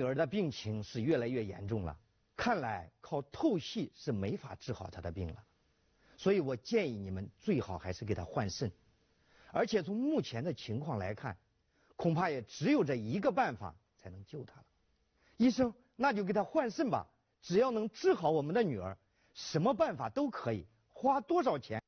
女儿的病情是越来越严重了，看来靠透析是没法治好她的病了，所以我建议你们最好还是给她换肾，而且从目前的情况来看，恐怕也只有这一个办法才能救她了。医生，那就给她换肾吧，只要能治好我们的女儿，什么办法都可以，花多少钱